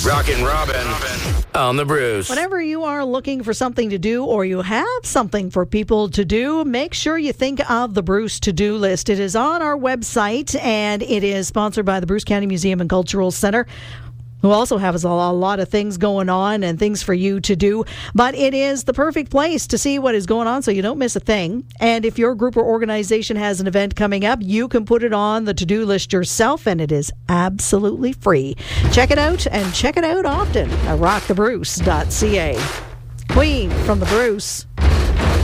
Rockin' Robin on the Bruce. Whenever you are looking for something to do or you have something for people to do, make sure you think of the Bruce to-do list. It is on our website, and it is sponsored by the Bruce County Museum and Cultural Center, who also has a lot of things going on and things for you to do. But it is the perfect place to see what is going on so you don't miss a thing. And if your group or organization has an event coming up, you can put it on the to-do list yourself, and it is absolutely free. Check it out, and check it out often at rockthebruce.ca. Queen from the Bruce.